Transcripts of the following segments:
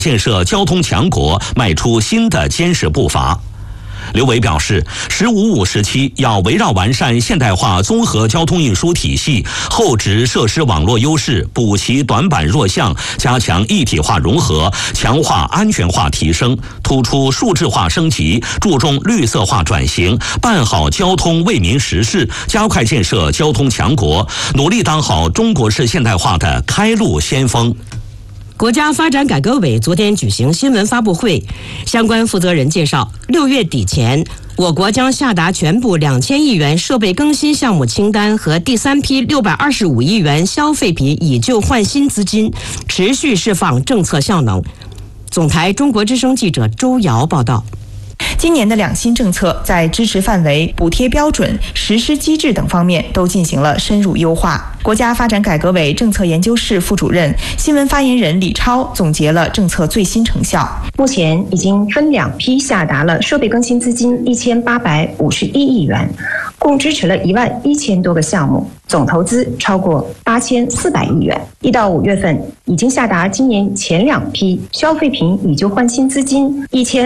建设交通强国迈出新的坚实步伐。刘伟表示，“15+5”时期要围绕完善现代化综合交通运输体系、厚植设施网络优势、补齐短板弱项，加强一体化融合，强化安全化提升，突出数字化升级，注重绿色化转型，办好交通为民实事，加快建设交通强国，努力当好中国式现代化的开路先锋。 国家发展改革委昨天举行新闻发布会，相关负责人介绍，6月底前，我国将下达全部2000亿元设备更新项目清单和第3批625亿元消费品以旧换新资金，持续释放政策效能。总台中国之声记者周瑶报道。 今年的两新政策在支持范围、补贴标准、实施机制等方面都进行了深入优化。国家发展改革委政策研究室副主任、新闻发言人李超总结了政策最新成效。 目前已经分2批下达了设备更新资金1851亿元，共支持了11000多个项目，总投资超过8400亿元。1到5月份已经下达今年前2批消费品以旧换新资金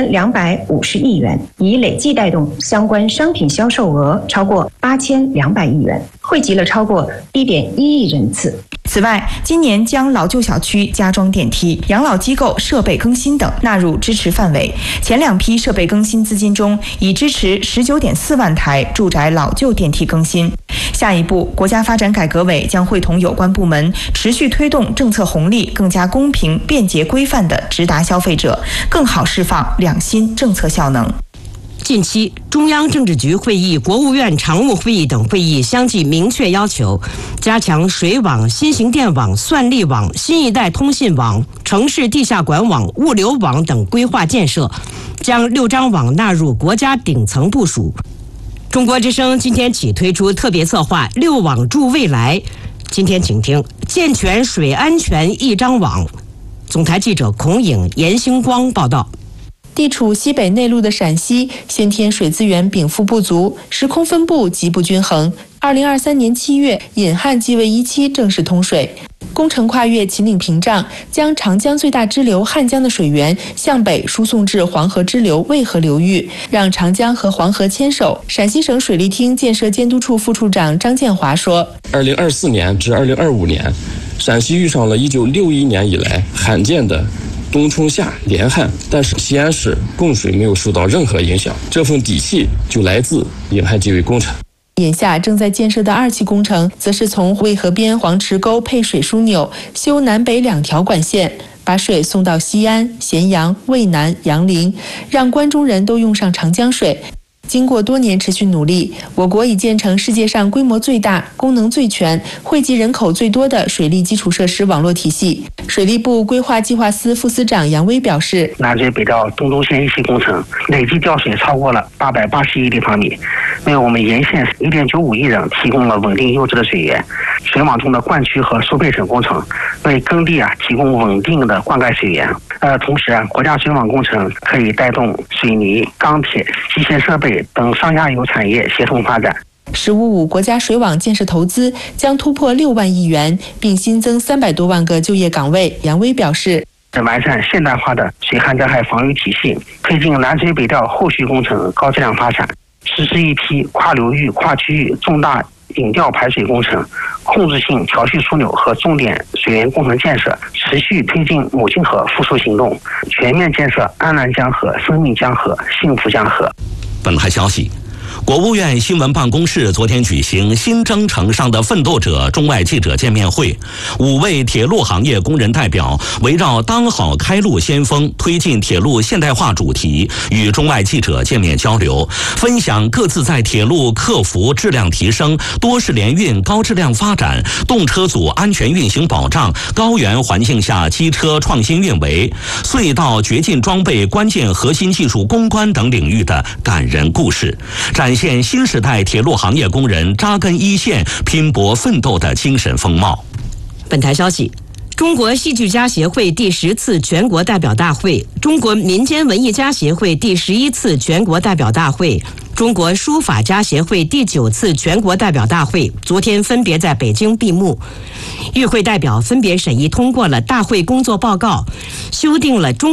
1250亿元，已累计带动相关商品销售额超过8200亿元，惠及了超过1.1亿人次。 此外，今年将老旧小区加装电梯、养老机构设备更新等纳入支持范围。前2批设备更新资金中，已支持19.4万台住宅老旧电梯更新。下一步，国家发展改革委将会同有关部门持续推动政策红利更加公平、便捷、规范地直达消费者，更好释放两新政策效能。 近期，中央政治局会议、国务院常务会议等会议相继明确要求，加强水网、新型电网、算力网、新一代通信网、城市地下管网、物流网等规划建设，将6张网纳入国家顶层部署。中国之声今天起推出特别策划“6网助未来”，今天请听健全水安全1张网。总台记者孔颖、严星光报道。 地处西北内陆的陕西，先天水资源禀赋不足，时空分布极不均衡。2023年7月，引汉济渭1期正式通水。工程跨越秦岭屏障，将长江最大支流汉江的水源向北输送至黄河支流渭河流域，让长江和黄河牵手。陕西省水利厅建设监督处副处长张建华说 ：2024年至2025年，陕西遇上了1961年以来罕见的冬春夏连旱，但是西安市供水没有受到任何影响，这份底气就来自引汉济渭工程。 眼下正在建设的2期工程，则是从渭河边黄池沟配水枢纽，修南北2条管线，把水送到西安、咸阳、渭南、杨凌，让关中人都用上长江水。经过多年持续努力，我国已建成世界上规模最大、功能最全、惠及人口最多的水利基础设施网络体系。水利部规划计划司副司长杨威表示， 南水北调东中线1期工程累计调水超过了880亿立方米，为我们沿线1.95亿人提供了稳定优质的水源。水网中的灌区和输配整工程为耕地提供稳定的灌溉水源。同时国家水网工程可以带动水泥、钢铁、机械设备等上下游产业协同发展。 “15+5”国家水网建设投资将突破6万亿元，并新增300多万个就业岗位。杨威表示， 完善现代化的水旱灾害防御体系，推进南水北调后续工程高质量发展，实施一批跨流域、跨区域重大引调排水工程、控制性调蓄枢纽和重点水源工程建设，持续推进母亲河复苏行动，全面建设安澜江河、生命江河、幸福江河。 本台消息，国务院新闻办公室昨天举行新征程上的奋斗者中外记者见面会，5位铁路行业工人代表围绕当好开路先锋、推进铁路现代化主题，与中外记者见面交流，分享各自在铁路客服质量提升、多式联运高质量发展、动车组安全运行保障、高原环境下机车创新运维、隧道绝境装备关键核心技术攻关等领域的感人故事，展现新时代铁路行业工人扎根一线、拼搏奋斗的精神风貌。 本台消息，中国戏剧家协会第10次全国代表大会、中国民间文艺家协会第11次全国代表大会、中国书法家协会第9次全国代表大会昨天分别在北京闭幕。与会代表分别审议通过了大会工作报告，修订了中